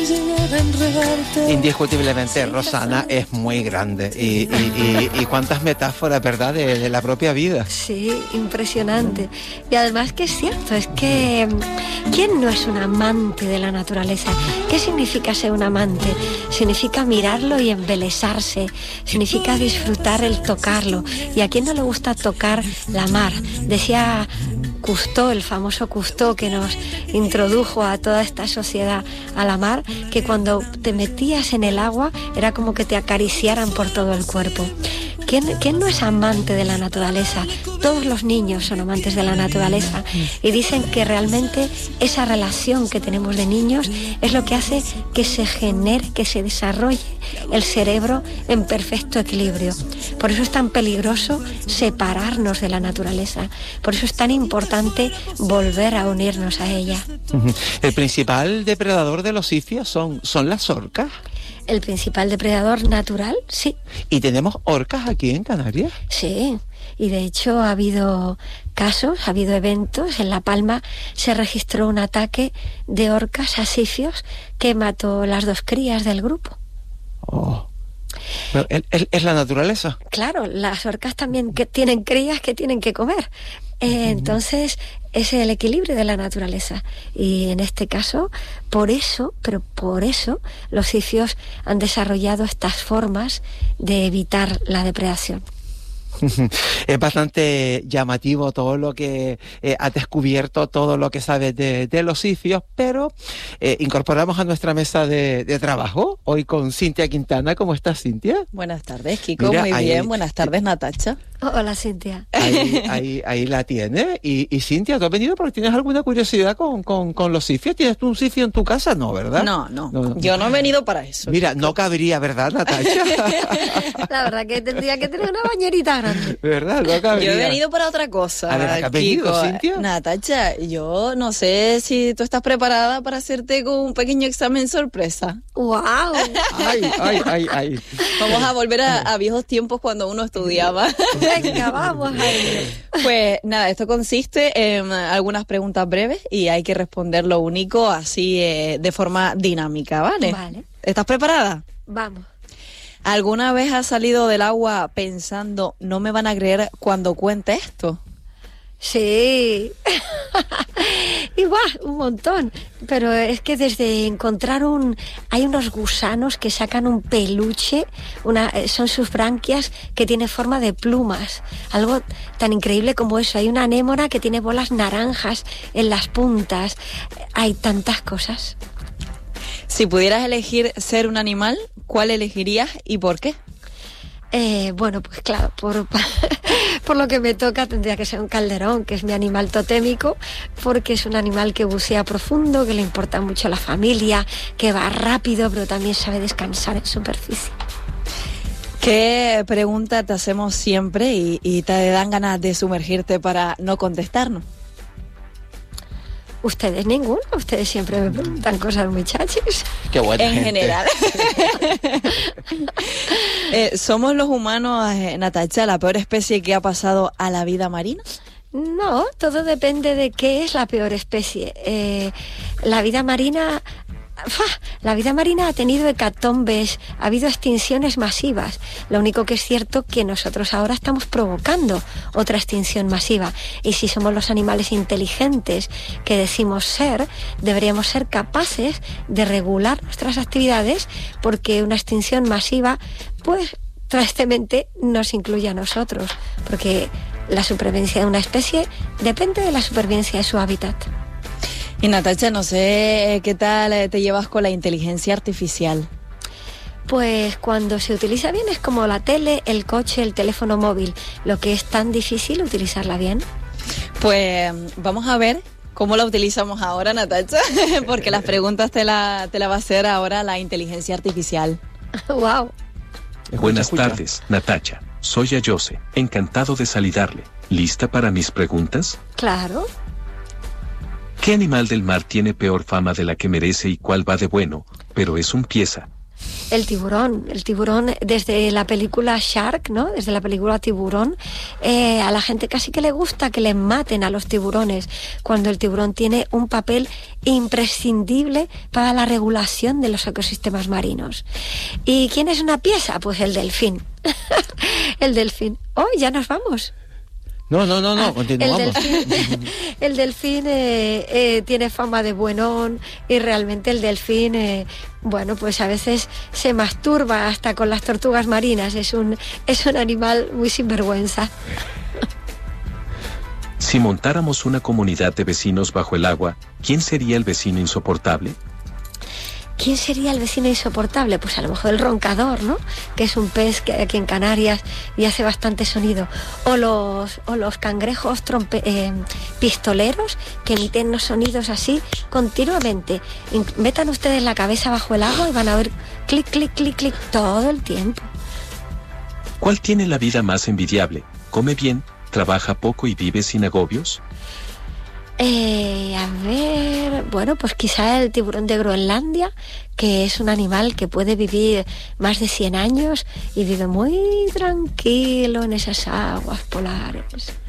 Indiscutiblemente Rosana es muy grande y cuántas metáforas, ¿verdad?, de la propia vida. Sí, impresionante. Y además que es cierto, es que ¿quién no es un amante de la naturaleza? ¿Qué significa ser un amante? Significa mirarlo y embelesarse, significa disfrutar el tocarlo. ¿Y a quién no le gusta tocar la mar? Decía Cousteau, el famoso Cousteau, que nos introdujo a toda esta sociedad a la mar, que cuando te metías en el agua era como que te acariciaran por todo el cuerpo. ¿Quién no es amante de la naturaleza? Todos los niños son amantes de la naturaleza y dicen que realmente esa relación que tenemos de niños es lo que hace que se genere, que se desarrolle el cerebro en perfecto equilibrio. Por eso es tan peligroso separarnos de la naturaleza. Por eso es tan importante volver a unirnos a ella. El principal depredador de los sifios son las orcas. El principal depredador natural, sí. ¿Y tenemos orcas aquí en Canarias? Sí, y de hecho ha habido casos, ha habido eventos. En La Palma se registró un ataque de orcas a sifios que mató las 2 crías del grupo. Oh. Pero ¿es la naturaleza? Claro, las orcas también que tienen crías que tienen que comer. Entonces es el equilibrio de la naturaleza y en este caso por eso los sifios han desarrollado estas formas de evitar la depredación. Es bastante llamativo todo lo que has descubierto, todo lo que sabes de los sifios, pero incorporamos a nuestra mesa de trabajo hoy con Cintia Quintana. ¿Cómo estás, Cintia? Buenas tardes, Kiko. Mira, muy ahí, bien. Buenas tardes, Natacha. Hola, Cintia. Ahí la tienes. Y Cintia, ¿tú has venido porque tienes alguna curiosidad con los sifios? ¿Tienes tú un sifio en tu casa? No, ¿verdad? No. Yo no he venido para eso. Mira, Kiko. no cabría, ¿verdad, Natacha? La verdad que tendría que tener una bañerita grande. ¿Verdad? No cabría. Yo he venido para otra cosa. A ver, ¿a qué has venido, Kiko? Cintia? Natacha, yo no sé si tú estás preparada para hacerte con un pequeño examen sorpresa. ¡Wow! Ay. Vamos a volver a viejos tiempos cuando uno estudiaba. Venga, vamos a ello. Pues nada, esto consiste en algunas preguntas breves y hay que responder lo único así de forma dinámica, ¿vale? Vale. ¿Estás preparada? Vamos. ¿Alguna vez has salido del agua pensando, no me van a creer cuando cuente esto? Sí. Igual, un montón. Pero es que desde encontrar hay unos gusanos que sacan un peluche, son sus branquias que tiene forma de plumas. Algo tan increíble como eso. Hay una anémona que tiene bolas naranjas en las puntas. Hay tantas cosas. Si pudieras elegir ser un animal, ¿cuál elegirías y por qué? Bueno, pues claro, por lo que me toca tendría que ser un calderón, que es mi animal totémico, porque es un animal que bucea profundo, que le importa mucho la familia, que va rápido, pero también sabe descansar en superficie. ¿Qué pregunta te hacemos siempre y te dan ganas de sumergirte para no contestarnos? Ustedes ninguno, ustedes siempre me preguntan cosas muy chachis. Qué buena gente. General. ¿Somos los humanos, Natacha, la peor especie que ha pasado a la vida marina? No, todo depende de qué es la peor especie. La vida marina ha tenido hecatombes, ha habido extinciones masivas. Lo único que es cierto que nosotros ahora estamos provocando otra extinción masiva. Y si somos los animales inteligentes que decimos ser, deberíamos ser capaces de regular nuestras actividades, porque una extinción masiva, pues, tristemente nos incluye a nosotros, porque la supervivencia de una especie depende de la supervivencia de su hábitat. Y Natacha, no sé qué tal te llevas con la inteligencia artificial. Pues cuando se utiliza bien es como la tele, el coche, el teléfono móvil. Lo que es tan difícil utilizarla bien. Pues vamos a ver cómo la utilizamos ahora, Natacha, porque las preguntas te la va a hacer ahora la inteligencia artificial. ¡Wow! Buenas tardes, Natacha. Soy Ayose, encantado de saludarle. ¿Lista para mis preguntas? Claro. ¿Qué animal del mar tiene peor fama de la que merece y cuál va de bueno, pero es un pieza? El tiburón desde la película Shark, ¿no? Desde la película Tiburón, a la gente casi que le gusta que les maten a los tiburones, cuando el tiburón tiene un papel imprescindible para la regulación de los ecosistemas marinos. ¿Y quién es una pieza? Pues el delfín. El delfín. ¡Oh, ya nos vamos! No, continuamos. El delfín tiene fama de buenón, y realmente el delfín, bueno, pues a veces se masturba hasta con las tortugas marinas. Es un animal muy sinvergüenza. Si montáramos una comunidad de vecinos bajo el agua, ¿quién sería el vecino insoportable? ¿Quién sería el vecino insoportable? Pues a lo mejor el roncador, ¿no? Que es un pez que aquí en Canarias y hace bastante sonido. O los cangrejos pistoleros, que emiten los sonidos así continuamente. Metan ustedes la cabeza bajo el agua y van a ver clic, clic, clic, clic todo el tiempo. ¿Cuál tiene la vida más envidiable? ¿Come bien, trabaja poco y vive sin agobios? A ver, bueno, pues quizá el tiburón de Groenlandia, que es un animal que puede vivir más de 100 años y vive muy tranquilo en esas aguas polares.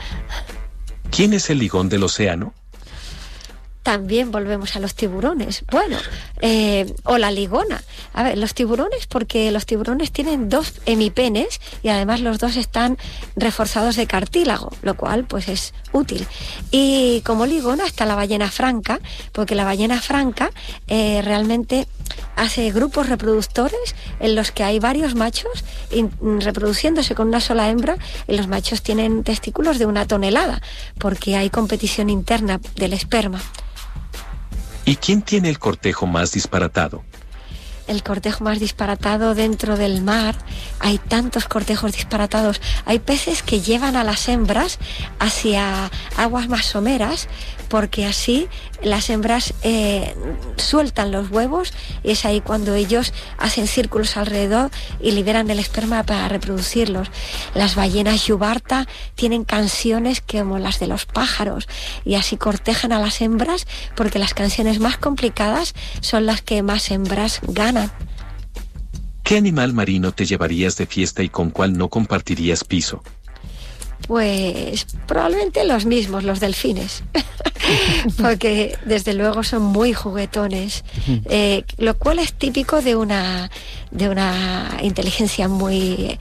¿Quién es el ligón del océano? También volvemos a los tiburones. Bueno, o la ligona. A ver, los tiburones, porque los tiburones tienen 2 hemipenes y además los 2 están reforzados de cartílago, lo cual pues es útil. Y como ligona está la ballena franca, porque la ballena franca realmente hace grupos reproductores en los que hay varios machos reproduciéndose con una sola hembra, y los machos tienen testículos de 1 tonelada, porque hay competición interna del esperma. ¿Y quién tiene el cortejo más disparatado? El cortejo más disparatado dentro del mar. Hay tantos cortejos disparatados. Hay peces que llevan a las hembras hacia aguas más someras, porque así las hembras sueltan los huevos, y es ahí cuando ellos hacen círculos alrededor y liberan el esperma para reproducirlos. Las ballenas yubarta tienen canciones como las de los pájaros, y así cortejan a las hembras, porque las canciones más complicadas son las que más hembras ganan. ¿Qué animal marino te llevarías de fiesta y con cuál no compartirías piso? Pues probablemente los mismos, los delfines, porque desde luego son muy juguetones, lo cual es típico de una inteligencia muy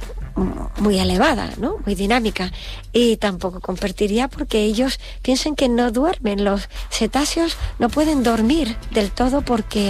elevada, ¿no? Muy dinámica. Y tampoco compartiría porque ellos piensan que no duermen. Los cetáceos no pueden dormir del todo porque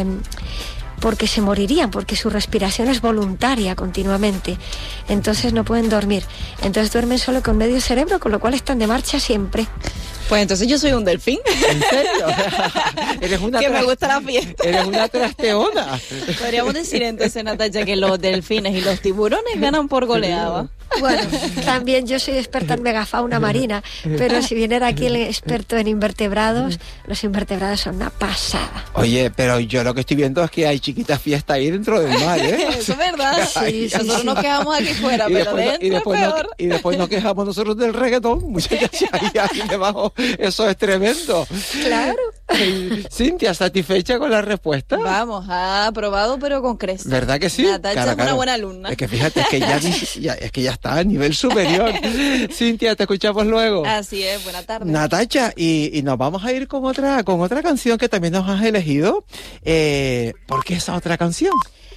se morirían, porque su respiración es voluntaria continuamente, entonces no pueden dormir, entonces duermen solo con medio cerebro, con lo cual están de marcha siempre. Pues entonces yo soy un delfín. ¿En serio? Eres una que me gusta la fiesta. Eres una trasteona. Podríamos decir entonces, Natacha, que los delfines y los tiburones ganan por goleada. Bueno, también yo soy experta en megafauna marina, pero si viniera aquí el experto en invertebrados, los invertebrados son una pasada. Oye, pero yo lo que estoy viendo es que hay chiquitas fiestas ahí dentro del mar, ¿eh? Eso es verdad. Sí, nosotros nos quejamos aquí fuera, pero dentro es peor. Y después nos quejamos nosotros del reggaetón, muchachas, ahí debajo. Eso es tremendo. Claro. Cintia, ¿satisfecha con la respuesta? Vamos, ha aprobado, pero con creces. ¿Verdad que sí? Natacha es una buena alumna. Es que fíjate, es que ya está a nivel superior. Cintia, te escuchamos luego. Así es, buena tarde. Natacha, y nos vamos a ir con otra canción que también nos has elegido. ¿Por qué esa otra canción?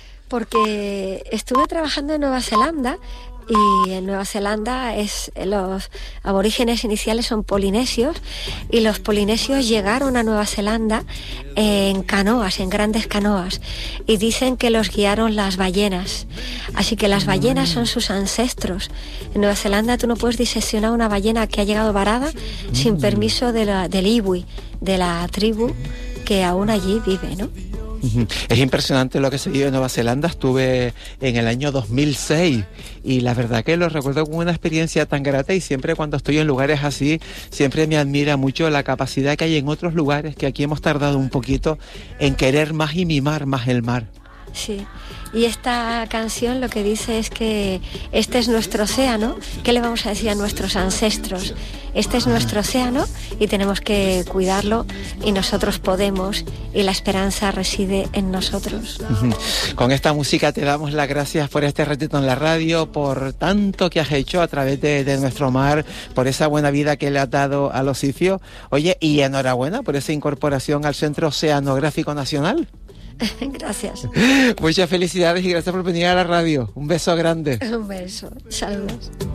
Porque estuve trabajando en Nueva Zelanda. Y en Nueva Zelanda los aborígenes iniciales son polinesios, y los polinesios llegaron a Nueva Zelanda en canoas, en grandes canoas, y dicen que los guiaron las ballenas. Así que las ballenas son sus ancestros. En Nueva Zelanda tú no puedes diseccionar una ballena que ha llegado varada sin permiso del iwi, de la tribu que aún allí vive, ¿no? Es impresionante lo que se vive en Nueva Zelanda. Estuve en el año 2006 y la verdad que lo recuerdo como una experiencia tan grata, y siempre cuando estoy en lugares así, siempre me admira mucho la capacidad que hay en otros lugares, que aquí hemos tardado un poquito en querer más y mimar más el mar. Sí, y esta canción lo que dice es que este es nuestro océano. ¿Qué le vamos a decir a nuestros ancestros? Este es nuestro océano y tenemos que cuidarlo, y nosotros podemos, y la esperanza reside en nosotros. Con esta música te damos las gracias por este ratito en la radio, por tanto que has hecho a través de nuestro mar, por esa buena vida que le has dado al oficio. Oye, y enhorabuena por esa incorporación al Centro Oceanográfico Nacional. Gracias. Muchas felicidades y gracias por venir a la radio. Un beso grande. Un beso. Saludos.